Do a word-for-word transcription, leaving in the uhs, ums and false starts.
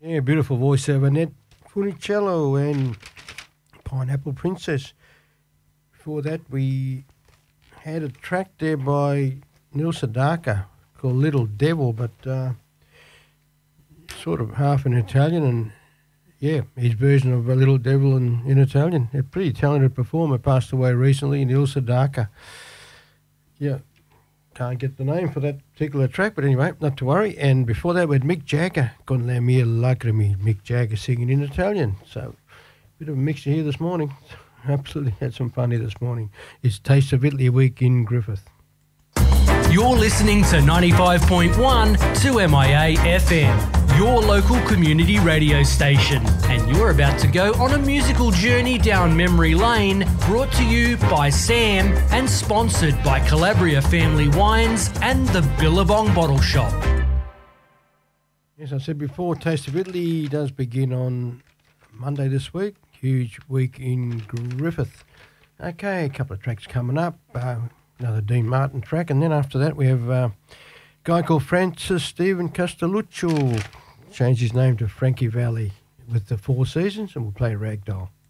Yeah, beautiful voice there, Annette Funicello and Pineapple Princess. Before that, we had a track there by Neil Sedaka called Little Devil, but uh, sort of half in Italian, and yeah, his version of a Little Devil in, in Italian. A pretty talented performer, passed away recently, Neil Sedaka. Yeah, can't get the name for that particular track, but anyway, not to worry. And before that, we had Mick Jagger, Con le mie lacrime, Mick Jagger singing in Italian. So, bit of a mixture here this morning. Absolutely had some fun here this morning. It's Taste of Italy week in Griffith. You're listening to ninety-five point one two M I A F M, your local community radio station. And you're about to go on a musical journey down memory lane, brought to you by Sam and sponsored by Calabria Family Wines and the Billabong Bottle Shop. As I said before, Taste of Italy does begin on Monday this week. Huge week in Griffith. Okay, a couple of tracks coming up. Uh, another Dean Martin track, and then after that we have uh, a guy called Francis Stephen Castelluccio. Changed his name to Frankie Valli with the Four Seasons, and we'll play Ragdoll.